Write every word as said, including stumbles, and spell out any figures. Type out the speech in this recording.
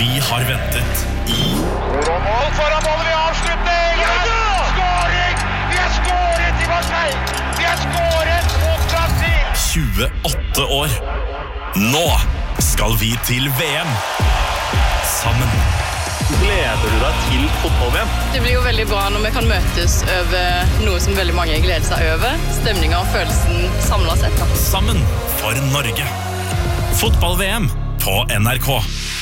Vi har ventet i Mål foran målet i avslutning! Ja! Skåring! Vi har skåret i Marseille! Vi har skåret mot Brasil! tjueåtte år. Nå skal vi til V M. Sammen. Gleder du deg til fotball-V M? Det blir jo veldig bra når vi kan møtes over noe som veldig mange gleder seg over. Stemningen og følelsen samlet sett. Da. Sammen for Norge. Fotball-V M på N R K.